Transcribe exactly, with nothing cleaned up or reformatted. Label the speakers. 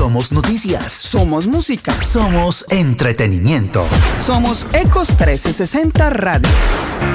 Speaker 1: Somos noticias.
Speaker 2: Somos música.
Speaker 1: Somos entretenimiento.
Speaker 2: Somos Ecos trescientos sesenta Radio.